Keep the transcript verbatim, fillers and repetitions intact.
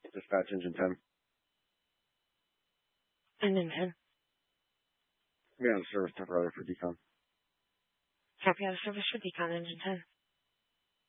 Dispatch engine ten. Engine ten. Be out of service temporarily for decon. Copy out of service for decon, engine ten.